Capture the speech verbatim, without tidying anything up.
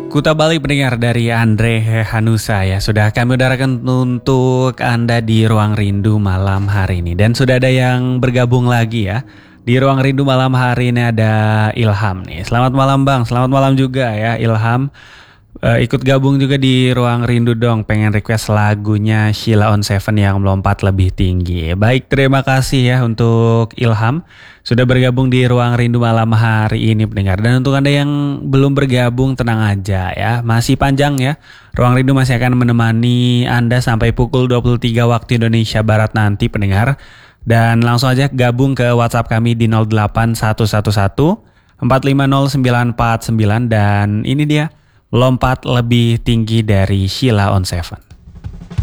Kuta Bali pendengar dari Andre Hanusa ya. Sudah kami udarakan untuk Anda di Ruang Rindu malam hari ini. Dan sudah ada yang bergabung lagi ya. Di Ruang Rindu malam hari ini ada Ilham nih. Selamat malam Bang, selamat malam juga ya Ilham. Uh, ikut gabung juga di Ruang Rindu dong, pengen request lagunya Sheila on Seven yang melompat lebih tinggi. Baik, terima kasih ya untuk Ilham sudah bergabung di Ruang Rindu malam hari ini pendengar. Dan untuk Anda yang belum bergabung tenang aja ya, masih panjang ya. Ruang Rindu masih akan menemani Anda sampai pukul dua puluh tiga waktu Indonesia Barat nanti pendengar. Dan langsung aja gabung ke WhatsApp kami di nol delapan satu satu satu empat lima nol sembilan empat sembilan dan ini dia Lompat Lebih Tinggi dari Sheila on Seven.